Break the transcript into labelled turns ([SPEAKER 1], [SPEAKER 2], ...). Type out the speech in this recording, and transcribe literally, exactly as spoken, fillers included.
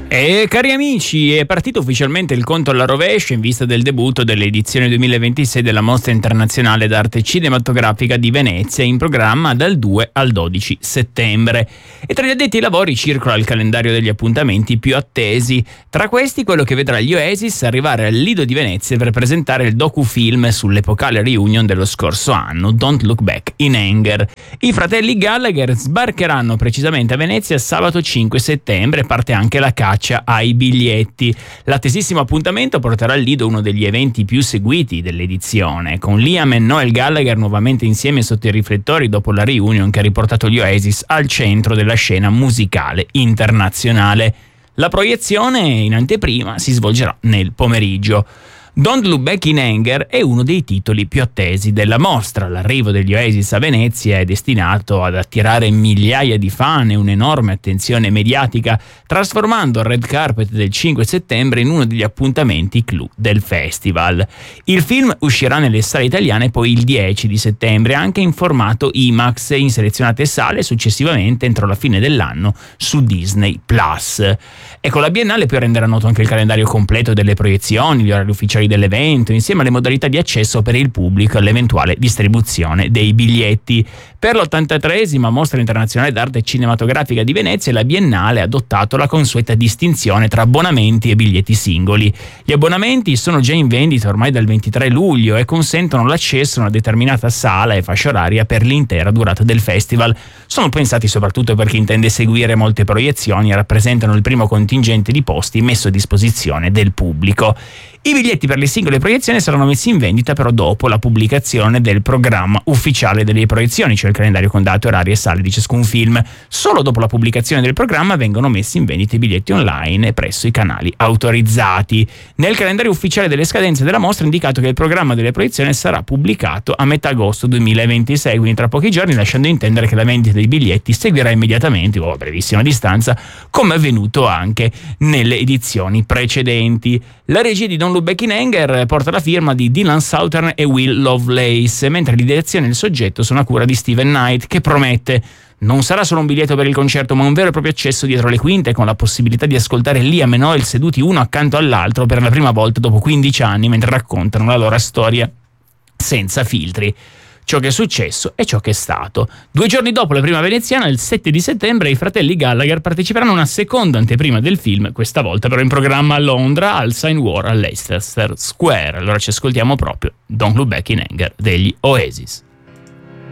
[SPEAKER 1] E cari amici, è partito ufficialmente il conto alla rovescia in vista del debutto dell'edizione duemilaventisei della Mostra Internazionale d'Arte Cinematografica di Venezia, in programma dal due al dodici settembre. E tra gli addetti ai lavori circola il calendario degli appuntamenti più attesi. Tra questi quello che vedrà gli Oasis arrivare al Lido di Venezia per presentare il docufilm sull'epocale reunion dello scorso anno, Don't Look Back in Anger. I fratelli Gallagher sbarcheranno precisamente a Venezia sabato cinque settembre e parte anche la caccia ai biglietti. L'attesissimo appuntamento porterà al Lido uno degli eventi più seguiti dell'edizione, con Liam e Noel Gallagher nuovamente insieme sotto i riflettori dopo la reunion che ha riportato gli Oasis al centro della scena musicale internazionale. La proiezione in anteprima si svolgerà nel pomeriggio. Don't Look Back in Anger è uno dei titoli più attesi della mostra. L'arrivo degli Oasis a Venezia è destinato ad attirare migliaia di fan e un'enorme attenzione mediatica, trasformando il red carpet del cinque settembre in uno degli appuntamenti clou del festival. Il film uscirà nelle sale italiane poi il dieci di settembre, anche in formato IMAX in selezionate sale, successivamente entro la fine dell'anno su Disney Plus. E con la Biennale poi renderà noto anche il calendario completo delle proiezioni, gli orari ufficiali dell'evento, insieme alle modalità di accesso per il pubblico e all'eventuale distribuzione dei biglietti. Per l'ottantatreesima Mostra Internazionale d'Arte Cinematografica di Venezia, la Biennale ha adottato la consueta distinzione tra abbonamenti e biglietti singoli. Gli abbonamenti sono già in vendita ormai dal ventitré luglio e consentono l'accesso a una determinata sala e fascia oraria per l'intera durata del festival. Sono pensati soprattutto per chi intende seguire molte proiezioni e rappresentano il primo contingente di posti messo a disposizione del pubblico. I biglietti per le singole proiezioni saranno messi in vendita però dopo la pubblicazione del programma ufficiale delle proiezioni, cioè il calendario con date, orari e sale di ciascun film. Solo dopo la pubblicazione del programma vengono messi in vendita i biglietti online presso i canali autorizzati. Nel calendario ufficiale delle scadenze della mostra è indicato che il programma delle proiezioni sarà pubblicato a metà agosto duemilaventisei, quindi tra pochi giorni, lasciando intendere che la vendita dei biglietti seguirà immediatamente o a brevissima distanza, come è avvenuto anche nelle edizioni precedenti. La regia di Don't Look Back in Anger porta la firma di Dylan Southern e Will Lovelace, mentre l'ideazione e il soggetto sono a cura di Steven Knight, che promette: non sarà solo un biglietto per il concerto, ma un vero e proprio accesso dietro le quinte, con la possibilità di ascoltare Liam e Noel seduti uno accanto all'altro per la prima volta dopo quindici anni, mentre raccontano la loro storia senza filtri. Ciò che è successo e ciò che è stato. Due giorni dopo la prima veneziana, il sette di settembre, i fratelli Gallagher parteciperanno a una seconda anteprima del film, questa volta però in programma a Londra, al Sign War a Leicester Square. Allora ci ascoltiamo proprio Don't Look Back in Anger degli Oasis.